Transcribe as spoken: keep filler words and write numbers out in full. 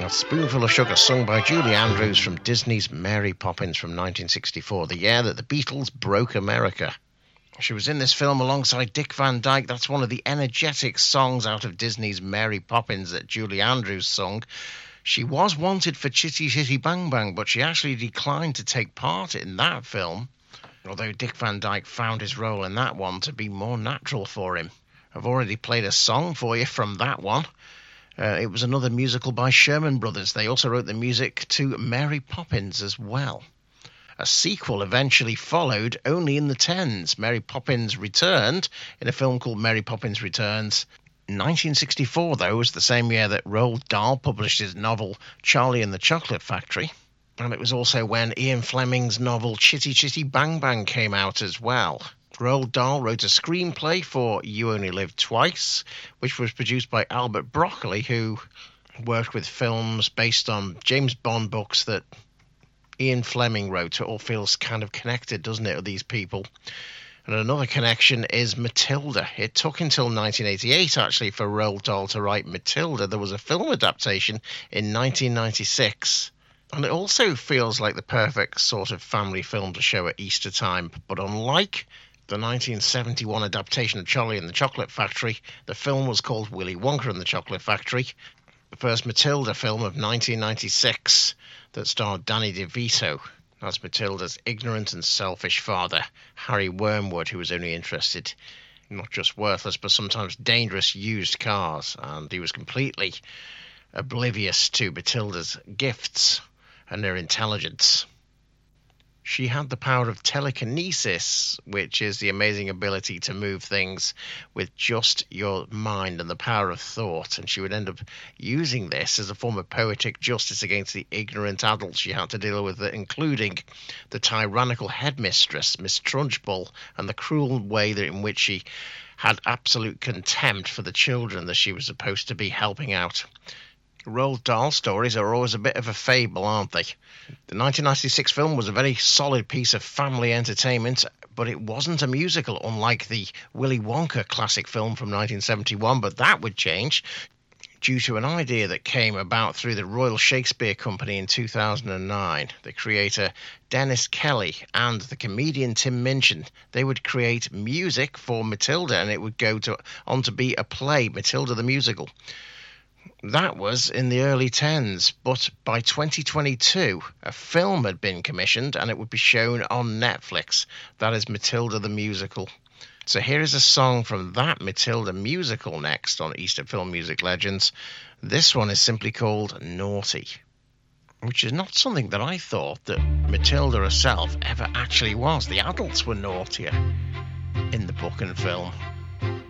A Spoonful of Sugar, sung by Julie Andrews from Disney's Mary Poppins from nineteen sixty-four, the year that the Beatles broke America. She was in this film alongside Dick Van Dyke. That's one of the energetic songs out of Disney's Mary Poppins that Julie Andrews sung. She was wanted for Chitty Chitty Bang Bang, but she actually declined to take part in that film, although Dick Van Dyke found his role in that one to be more natural for him. I've already played a song for you from that one. Uh, it was another musical by Sherman Brothers. They also wrote the music to Mary Poppins as well. A sequel eventually followed, only in the tens. Mary Poppins returned in a film called Mary Poppins Returns. nineteen sixty-four, though, was the same year that Roald Dahl published his novel Charlie and the Chocolate Factory. And it was also when Ian Fleming's novel Chitty Chitty Bang Bang came out as well. Roald Dahl wrote a screenplay for You Only Live Twice, which was produced by Albert Broccoli, who worked with films based on James Bond books that Ian Fleming wrote. It all feels kind of connected, doesn't it, with these people? And another connection is Matilda. It took until nineteen eighty-eight, actually, for Roald Dahl to write Matilda. There was a film adaptation in nineteen ninety-six. And it also feels like the perfect sort of family film to show at Easter time. But unlike the nineteen seventy-one adaptation of Charlie and the Chocolate Factory, the film was called Willy Wonka and the Chocolate Factory. The first Matilda film of nineteen ninety-six that starred Danny DeVito as Matilda's ignorant and selfish father, Harry Wormwood, who was only interested in not just worthless but sometimes dangerous used cars. And he was completely oblivious to Matilda's gifts and their intelligence. She had the power of telekinesis, which is the amazing ability to move things with just your mind and the power of thought. And she would end up using this as a form of poetic justice against the ignorant adults she had to deal with, including the tyrannical headmistress, Miss Trunchbull, and the cruel way that in which she had absolute contempt for the children that she was supposed to be helping out. Roald Dahl stories are always a bit of a fable, aren't they? The nineteen ninety-six film was a very solid piece of family entertainment, but it wasn't a musical, unlike the Willy Wonka classic film from nineteen seventy-one, but that would change due to an idea that came about through the Royal Shakespeare Company in two thousand nine. The creator Dennis Kelly and the comedian Tim Minchin, they would create music for Matilda, and it would go to, on to be a play, Matilda the Musical. That was in the early tens, but by twenty twenty-two, a film had been commissioned and it would be shown on Netflix. That is Matilda the Musical. So here is a song from that Matilda musical next on Easter Film Music Legends. This one is simply called Naughty, which is not something that I thought that Matilda herself ever actually was. The adults were naughtier in the book and film.